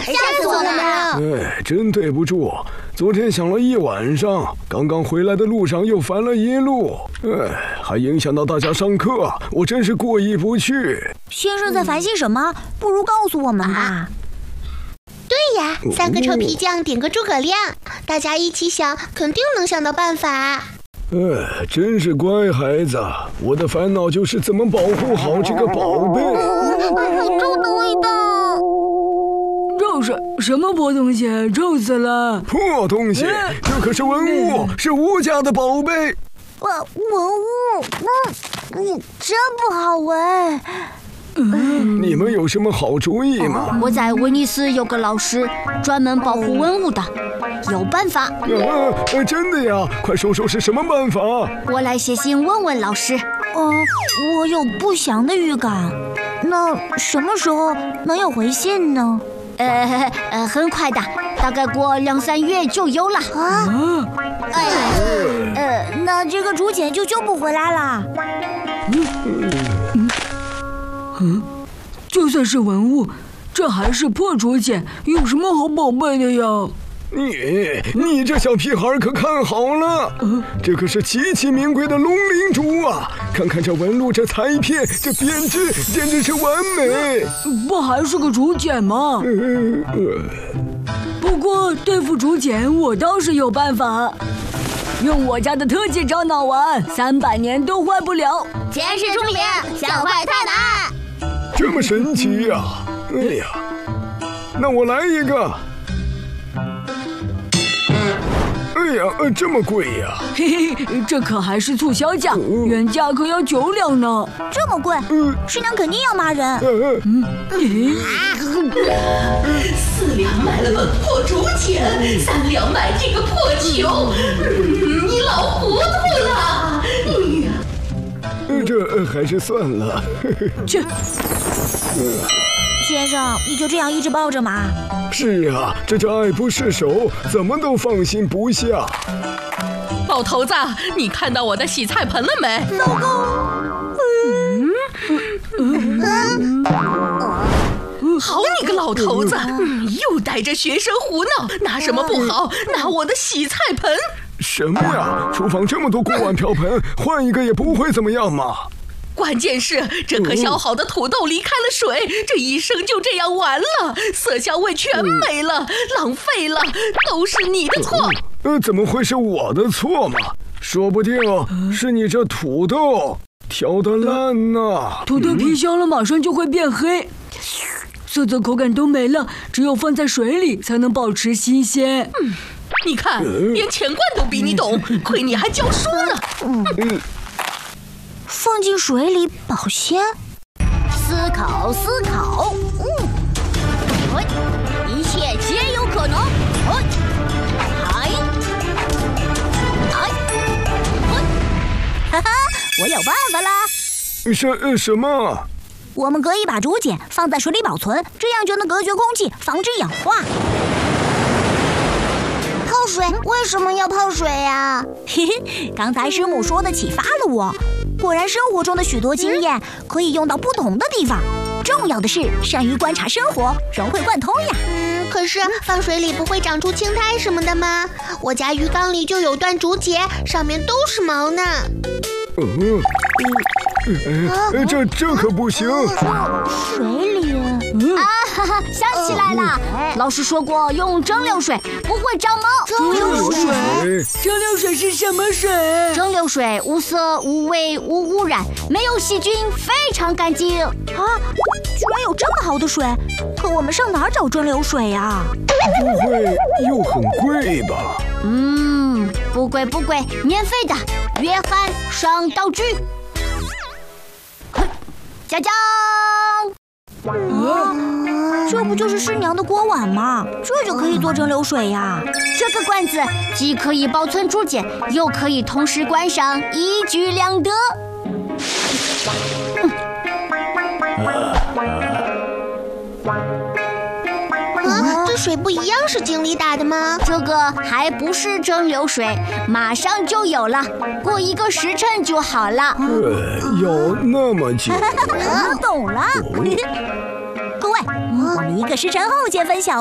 吓死我了！ 哎，真对不住，昨天想了一晚上，刚刚回来的路上又烦了一路，还影响到大家上课，我真是过意不去。 先生在烦心什么？不如告诉我们吧。 对呀，3个臭皮匠点个诸葛亮，大家一起想，肯定能想到办法。 真是乖孩子，我的烦恼就是怎么保护好这个宝贝。 很臭的味道。 这是什么破东西？臭死了！ 破东西，这可是文物，是吴家的宝贝。 文物，真不好闻。 你们有什么好主意吗？ 我在威尼斯有个老师，专门保护文物的，有办法。 真的呀？快说说是什么办法？ 我来写信问问老师。 我有不祥的预感。那什么时候能有回信呢？ 很快的，大概过2、3月就有了。 那这个竹简就救不回来了。 就算是文物，这还是破竹简，有什么好宝贝的呀？ 你这小屁孩可看好了，这可是极其名贵的龙鳞竹啊！看看这纹路，这裁片，这编织，简直是完美。 不还是个竹简吗？不过对付竹简，我倒是有办法。用我家的特技樟脑丸，300年都坏不了。 前世出名，小坏太难。 这么神奇呀！哎呀，那我来一个。哎呀，这么贵呀！ 嘿嘿，这可还是促销价，原价可要9两呢。 这么贵，师娘肯定要骂人。 4两买了本破竹简，3两买这个破球，你老糊涂了！ 这还是算了。 切， 先生，你就这样一直抱着吗？ 是啊，这叫爱不释手，怎么都放心不下。 老头子，你看到我的洗菜盆了没？ 老公， 好你个老头子，又带着学生胡闹，拿什么不好？拿我的洗菜盆。 什么呀？厨房这么多锅碗瓢盆，换一个也不会怎么样嘛。 关键是这颗削好的土豆离开了水，这一生就这样完了，色香味全没了，浪费了，都是你的错。 怎么会是我的错嘛？说不定是你这土豆挑得烂呐。 土豆皮香了，马上就会变黑，色泽口感都没了，只有放在水里才能保持新鲜。 你看，连钱罐都比你懂，亏你还教书呢。 放进水里保鲜。 思考，一切皆有可能。 哈哈，我有办法啦！ 什么？ 我们可以把竹简放在水里保存，这样就能隔绝空气，防止氧化。泡水？为什么要泡水呀？嘿嘿，刚才师母说的启发了我。果然，生活中的许多经验可以用到不同的地方。重要的是善于观察生活，融会贯通呀。 可是放水里不会长出青苔什么的吗？我家鱼缸里就有段竹节，上面都是毛呢。 这可不行。 水里想起来了，老师说过用蒸馏水不会长毛。 蒸馏水是什么水？ 蒸馏水无色无味无污染，没有细菌，非常干净。 居然有这么好的水，可我们上哪儿找蒸馏水呀？ 不会又很贵吧？ 不贵，免费的。约翰上道具。锵锵！ 这不就是师娘的锅碗吗？这就可以做蒸馏水呀！ 这个罐子既可以保存竹简，又可以同时观赏，一举两得。 这水不一样是井里打的吗？ 这个还不是蒸馏水，马上就有了，过1个时辰就好了。 要那么久？ 懂了。各位，我们1个时辰后见分晓。